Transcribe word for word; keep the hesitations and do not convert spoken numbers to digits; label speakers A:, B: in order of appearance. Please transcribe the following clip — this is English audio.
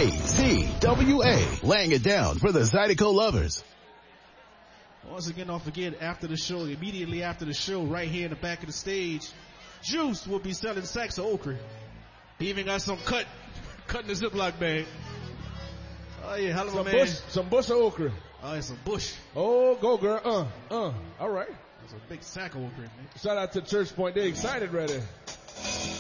A: A Z W A, laying it down for the Zydeco lovers.
B: Once again, don't forget, after the show, immediately after the show, right here in the back of the stage, Juice will be selling sacks of okra. He even got some cut, cut in the Ziploc bag. Oh yeah, hello
C: some
B: man.
C: Bush, some bush of okra.
B: Oh, it's some bush.
C: Oh, go girl, uh, uh, all right.
B: That's a big sack of okra, man.
C: Shout out to Church Point, they excited right there.